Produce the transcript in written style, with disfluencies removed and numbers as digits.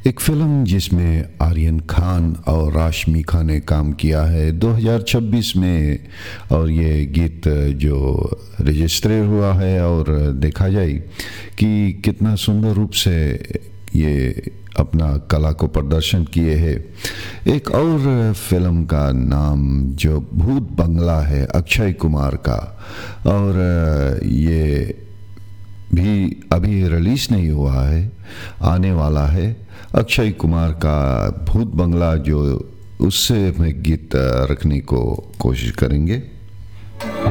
एक फ़िल्म जिसमें आर्यन खान और राशमिका ने काम किया है 2026 में। और ये गीत जो रजिस्टर हुआ है और देखा जाए कि कितना सुंदर रूप से ये अपना कला को प्रदर्शन किए हैं। एक और फिल्म का नाम जो भूत बंगला है अक्षय कुमार का, और ये भी अभी रिलीज़ नहीं हुआ है, आने वाला है। अक्षय कुमार का भूत बंगला जो उससे में गीत रखने को कोशिश करेंगे।